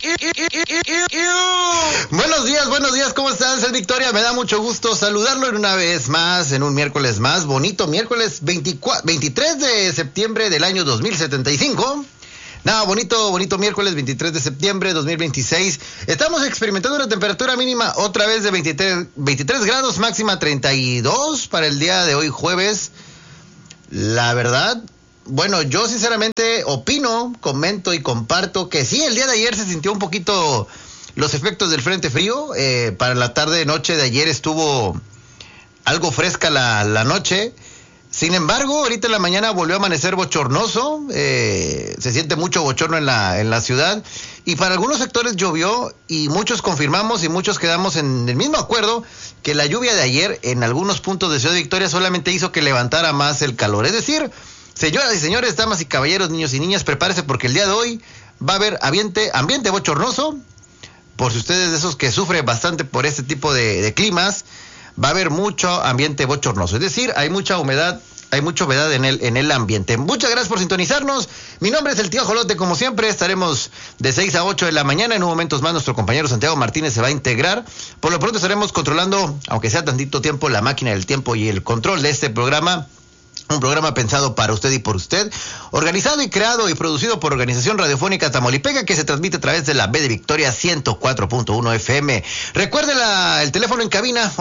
Buenos días, ¿cómo están? Soy Victoria, me da mucho gusto saludarlo una vez más, en un miércoles más, bonito miércoles 23 de septiembre del año 2075. Bonito miércoles 23 de septiembre 2026. Estamos experimentando una temperatura mínima otra vez de 23 grados, máxima 32 para el día de hoy jueves. La verdad, bueno, yo sinceramente opino, comento y comparto que sí, el día de ayer se sintió un poquito los efectos del frente frío. Para la tarde, noche de ayer estuvo algo fresca la noche. Sin embargo, ahorita en la mañana volvió a amanecer bochornoso. Se siente mucho bochorno en la ciudad. Y para algunos sectores llovió y muchos confirmamos y muchos quedamos en el mismo acuerdo que la lluvia de ayer en algunos puntos de Ciudad Victoria solamente hizo que levantara más el calor. Es decir, señoras y señores, damas y caballeros, niños y niñas, prepárese porque el día de hoy va a haber ambiente bochornoso. Por si ustedes de esos que sufren bastante por este tipo de climas, va a haber mucho ambiente bochornoso. Es decir, hay mucha humedad en el ambiente. Muchas gracias por sintonizarnos. Mi nombre es el Tío Ajolote, como siempre. Estaremos de 6 a 8 de la mañana. En un momento más nuestro compañero Santiago Martínez se va a integrar. Por lo pronto estaremos controlando, aunque sea tantito tiempo, la máquina del tiempo y el control de este programa. Un programa pensado para usted y por usted, organizado y creado y producido por Organización Radiofónica Tamaulipeca, que se transmite a través de la B de Victoria 104.1 FM. Recuerde el teléfono en cabina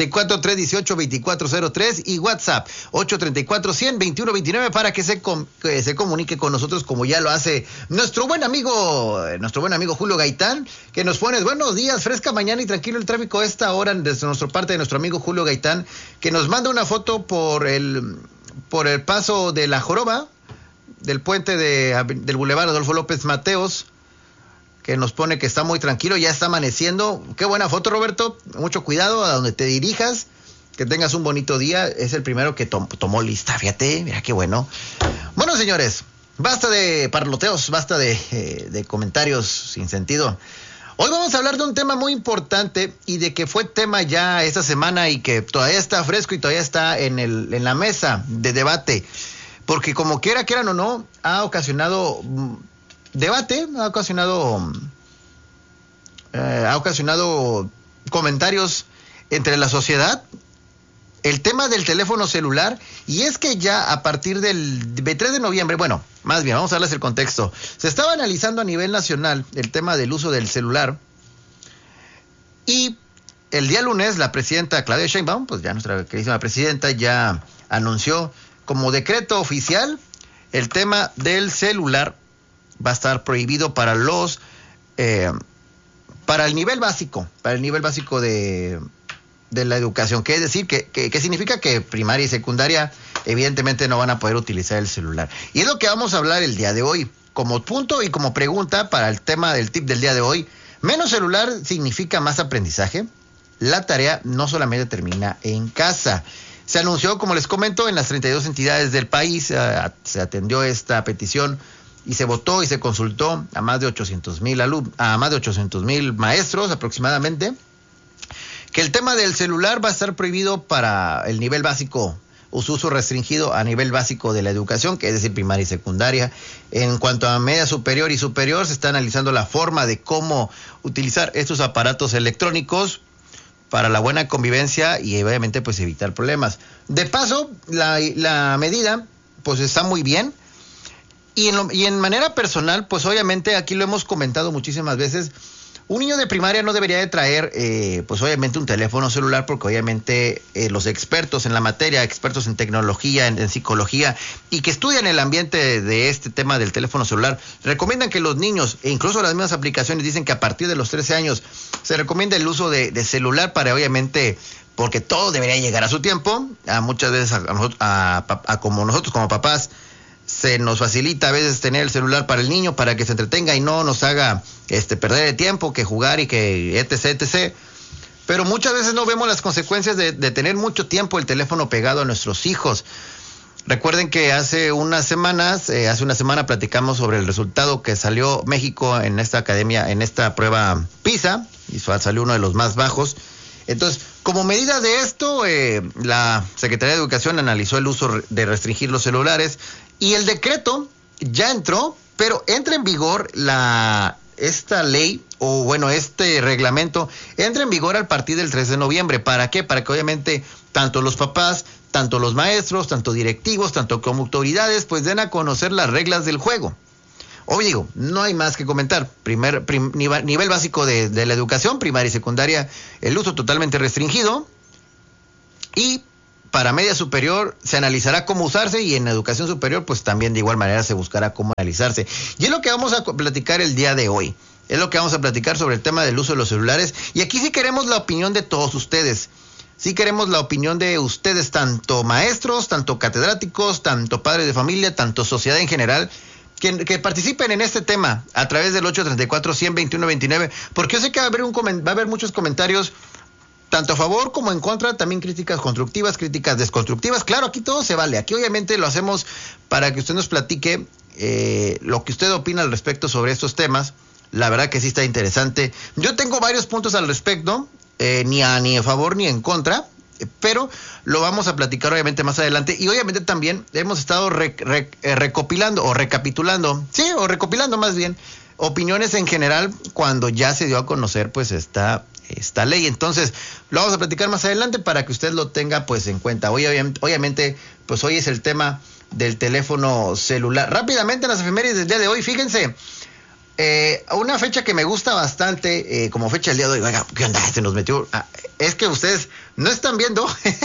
834-318-2403 y WhatsApp 834-100-2129 para que se comunique con nosotros, como ya lo hace nuestro buen amigo Julio Gaitán, que nos pone buenos días, fresca mañana y tranquilo el tráfico a esta hora, desde nuestra parte de nuestro amigo Julio Gaitán, que nos manda una foto por el paso de la Joroba, del puente del Boulevard Adolfo López Mateos, que nos pone que está muy tranquilo, ya está amaneciendo. Qué buena foto, Roberto. Mucho cuidado a donde te dirijas, que tengas un bonito día. Es el primero que tomó lista, fíjate, mira qué bueno. Bueno, señores, basta de parloteos, basta de comentarios sin sentido. Hoy vamos a hablar de un tema muy importante y de que fue tema ya esta semana y que todavía está fresco y todavía está en la mesa de debate, porque como quieran o no, ha ocasionado debate, ha ocasionado comentarios entre la sociedad, el tema del teléfono celular. Y es que ya a partir del 3 de noviembre, bueno, más bien, vamos a darles el contexto. Se estaba analizando a nivel nacional el tema del uso del celular. Y el día lunes, la presidenta Claudia Sheinbaum, pues ya nuestra queridísima presidenta, ya anunció como decreto oficial el tema del celular va a estar prohibido para para el nivel básico de la educación, que es decir, que significa que primaria y secundaria evidentemente no van a poder utilizar el celular. Y es lo que vamos a hablar el día de hoy. Como punto y como pregunta para el tema del tip del día de hoy, menos celular significa más aprendizaje. La tarea no solamente termina en casa. Se anunció, como les comento, en las 32 entidades del país, se atendió esta petición y se votó y se consultó a más de 800,000 maestros aproximadamente, que el tema del celular va a estar prohibido para el nivel básico, su uso restringido a nivel básico de la educación, que es decir, primaria y secundaria. En cuanto a media superior y superior, se está analizando la forma de cómo utilizar estos aparatos electrónicos para la buena convivencia y obviamente pues evitar problemas. De paso, la medida pues está muy bien. Y en manera personal, pues obviamente aquí lo hemos comentado muchísimas veces, un niño de primaria no debería de traer, pues obviamente un teléfono celular, porque obviamente los expertos en la materia, expertos en tecnología, en psicología, y que estudian el ambiente de este tema del teléfono celular, recomiendan que los niños, e incluso las mismas aplicaciones dicen que a partir de los 13 años se recomienda el uso de celular para obviamente, porque todo debería llegar a su tiempo. Muchas veces como nosotros como papás, se nos facilita a veces tener el celular para el niño, para que se entretenga y no nos haga perder el tiempo, que jugar y que etc. Pero muchas veces no vemos las consecuencias de tener mucho tiempo el teléfono pegado a nuestros hijos. Recuerden que hace una semana platicamos sobre el resultado que salió México en esta prueba PISA, y salió uno de los más bajos. Entonces, como medida de esto, la Secretaría de Educación analizó el uso de restringir los celulares y el decreto ya entró, pero entra en vigor esta ley, o bueno, este reglamento entra en vigor a partir del 3 de noviembre. ¿Para qué? Para que obviamente tanto los papás, tanto los maestros, tanto directivos, tanto como autoridades, pues den a conocer las reglas del juego. Hoy digo, no hay más que comentar. Nivel básico de la educación, primaria y secundaria, el uso totalmente restringido. Y para media superior se analizará cómo usarse, y en educación superior pues también de igual manera se buscará cómo analizarse. Y es lo que vamos a platicar el día de hoy. Es lo que vamos a platicar sobre el tema del uso de los celulares. Y aquí sí queremos la opinión de todos ustedes. Sí queremos la opinión de ustedes, tanto maestros, tanto catedráticos, tanto padres de familia, tanto sociedad en general, que participen en este tema a través del 834-100-2129, porque yo sé que va a haber muchos comentarios, tanto a favor como en contra, también críticas constructivas, críticas desconstructivas. Claro, aquí todo se vale. Aquí obviamente lo hacemos para que usted nos platique lo que usted opina al respecto sobre estos temas. La verdad que sí está interesante. Yo tengo varios puntos al respecto, ni a favor ni en contra, pero lo vamos a platicar obviamente más adelante. Y obviamente también hemos estado recopilando más bien opiniones en general cuando ya se dio a conocer pues esta ley. Entonces lo vamos a platicar más adelante para que usted lo tenga pues en cuenta. Obviamente pues hoy es el tema del teléfono celular. Rápidamente en las efemérides del día de hoy, fíjense, una fecha que me gusta bastante como fecha del día de hoy. Oiga, ¿qué onda? Se nos metió. Es que ustedes no están viendo,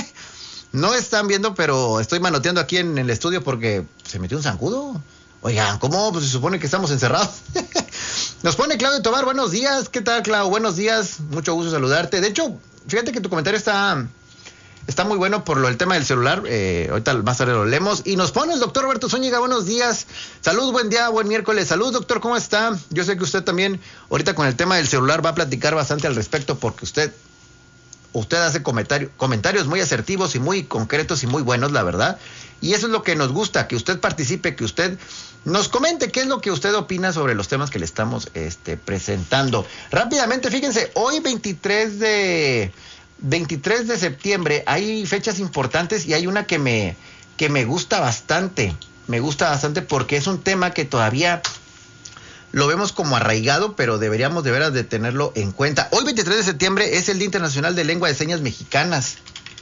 pero estoy manoteando aquí en el estudio porque se metió un zancudo. Oigan, ¿cómo? Pues se supone que estamos encerrados. Nos pone Claudio Tobar, buenos días. ¿Qué tal, Clau? Buenos días, mucho gusto saludarte. De hecho, fíjate que tu comentario está muy bueno por el tema del celular. Ahorita más tarde lo leemos. Y nos pone el doctor Roberto Zúñiga, buenos días. Salud, buen día, buen miércoles. Salud, doctor, ¿cómo está? Yo sé que usted también ahorita con el tema del celular va a platicar bastante al respecto, porque usted hace comentarios muy asertivos y muy concretos y muy buenos, la verdad. Y eso es lo que nos gusta, que usted participe, que usted nos comente qué es lo que usted opina sobre los temas que le estamos presentando. Rápidamente, fíjense, hoy 23 de septiembre hay fechas importantes, y hay una que me gusta bastante. Me gusta bastante porque es un tema que todavía lo vemos como arraigado, pero deberíamos de veras de tenerlo en cuenta. Hoy 23 de septiembre es el Día Internacional de Lengua de Señas Mexicanas.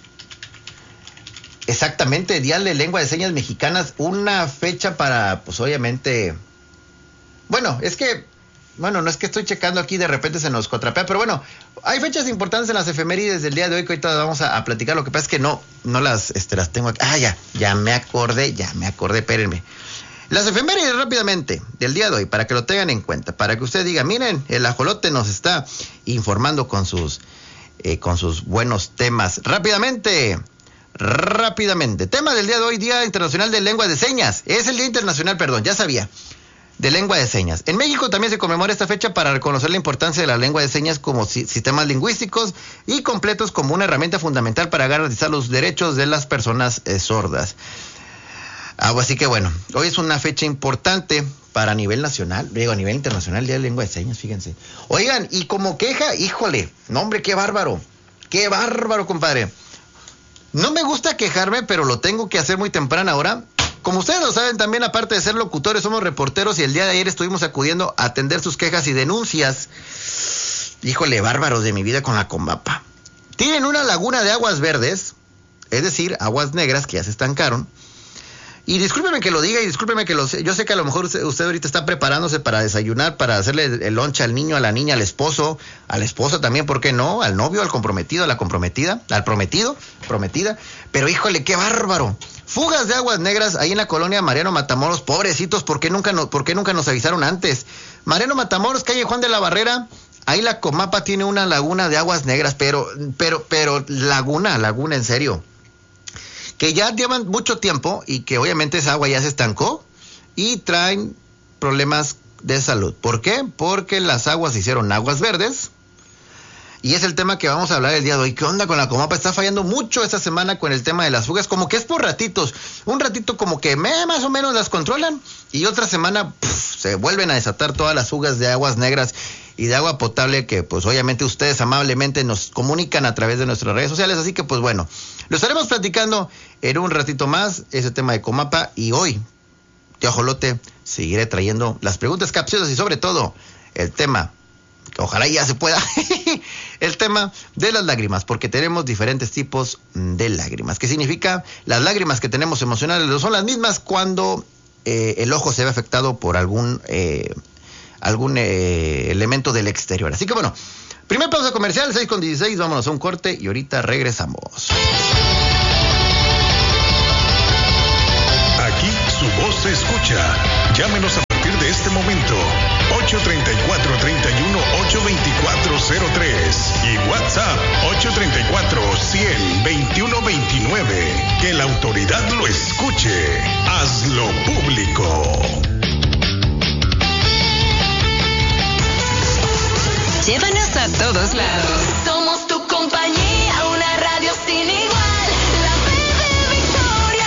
Exactamente, Día de Lengua de Señas Mexicanas, una fecha para, pues obviamente, no es que estoy checando aquí, de repente se nos contrapea, pero bueno, hay fechas importantes en las efemérides del día de hoy que ahorita vamos a platicar. Lo que pasa es que no las tengo aquí. Ya me acordé, espérenme. Las efemérides rápidamente del día de hoy, para que lo tengan en cuenta, para que usted diga, miren, el ajolote nos está informando con sus buenos temas. Rápidamente, tema del día de hoy, Día Internacional de Lengua de Señas. Es el Día Internacional, ya sabía, de Lengua de Señas. En México también se conmemora esta fecha para reconocer la importancia de la lengua de señas como sistemas lingüísticos y completos, como una herramienta fundamental para garantizar los derechos de las personas sordas. Así que bueno, hoy es una fecha importante para nivel nacional, a nivel internacional, Día de Lengua de Señas, fíjense. Oigan, y como queja, híjole, no hombre, qué bárbaro, compadre. No me gusta quejarme, pero lo tengo que hacer muy temprana hora. Como ustedes lo saben, también aparte de ser locutores, somos reporteros, y el día de ayer estuvimos acudiendo a atender sus quejas y denuncias. Híjole, bárbaros de mi vida con la Conmapa. Tienen una laguna de aguas verdes, es decir, aguas negras que ya se estancaron. Y discúlpeme que lo diga, y discúlpeme que yo sé que a lo mejor usted ahorita está preparándose para desayunar, para hacerle el lunch al niño, a la niña, al esposo, a la esposa también, ¿por qué no? Al novio, al comprometido, a la comprometida, al prometido, prometida. Pero híjole, qué bárbaro. Fugas de aguas negras ahí en la colonia Mariano Matamoros, pobrecitos, ¿por qué nunca nos avisaron antes? Mariano Matamoros, calle Juan de la Barrera, ahí la Conmapa tiene una laguna de aguas negras, pero laguna en serio, que ya llevan mucho tiempo y que obviamente esa agua ya se estancó y traen problemas de salud. ¿Por qué? Porque las aguas se hicieron aguas verdes. Y es el tema que vamos a hablar el día de hoy. ¿Qué onda con la Conmapa? Está fallando mucho esta semana con el tema de las fugas. Como que es por ratitos. Un ratito como que más o menos las controlan. Y otra semana se vuelven a desatar todas las fugas de aguas negras y de agua potable, que pues obviamente ustedes amablemente nos comunican a través de nuestras redes sociales. Así que pues bueno, lo estaremos platicando en un ratito más, ese tema de Conmapa. Y hoy, Tío Ajolote, seguiré trayendo las preguntas capciosas y sobre todo el tema, ojalá ya se pueda, el tema de las lágrimas, porque tenemos diferentes tipos de lágrimas. ¿Qué significa? Las lágrimas que tenemos emocionales no son las mismas cuando el ojo se ve afectado por algún elemento del exterior. Así que bueno, primer pausa comercial, 6:16, vámonos a un corte y ahorita regresamos. Aquí su voz se escucha. Llámenos a partir de este momento. 834-31-824-03 y WhatsApp 834-100-2129. Que la autoridad lo escuche. Hazlo público. Llévanos a todos lados. Somos tu compañía, una radio sin igual. La bebé Victoria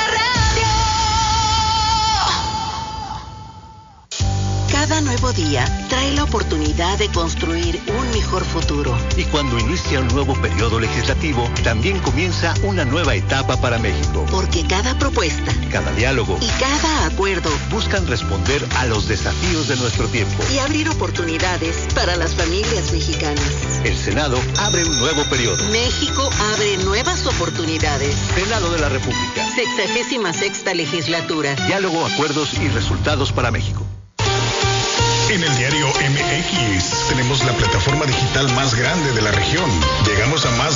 Radio. Cada nuevo día trae la oportunidad de construir un mejor futuro. Y cuando inicia un nuevo periodo legislativo, también comienza una nueva etapa para México. Porque cada propuesta, cada diálogo y cada acuerdo buscan responder a los desafíos de nuestro tiempo y abrir oportunidades para las familias mexicanas. El Senado abre un nuevo periodo. México abre nuevas oportunidades. Senado de la República. 66ª legislatura. Diálogo, acuerdos y resultados para México. En el diario MX tenemos la plataforma digital más grande de la región. Llegamos a más